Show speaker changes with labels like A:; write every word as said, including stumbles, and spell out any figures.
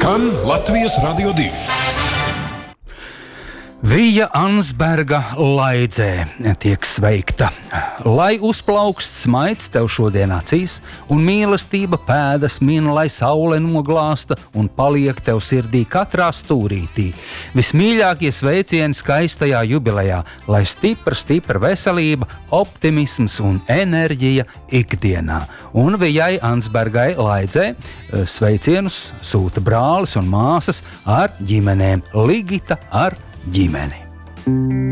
A: Skan Latvijas Radio divi.
B: Vija Ansberga Laidzē tiek sveikta. Lai uzplaukst smaids tev šodien acīs, un mīlestība pēdas min, lai saule noglāsta un paliek tev sirdī katrā stūrītī. Vismīļākie sveicieni skaistajā jubilejā, lai stipra, stipra veselība, optimisms un enerģija ikdienā. Un Vijai Ansbergai Laidzē sveicienus sūta brālis un māsas ar ģimenēm. Ligita ar ģimeni.